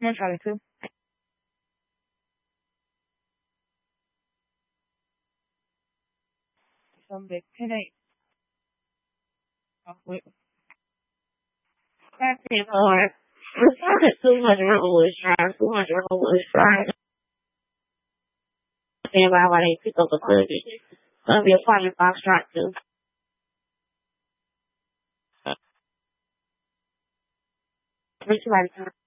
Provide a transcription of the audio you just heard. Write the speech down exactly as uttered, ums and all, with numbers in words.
I'm gonna try to too. Some big headache. Oh, wait. That's it, Lord. We're talking too much Riverwood Shrine, too much Riverwood Shrine. Think about why they pick up the footage. Gonna be a part of Foxtrot too. Which one?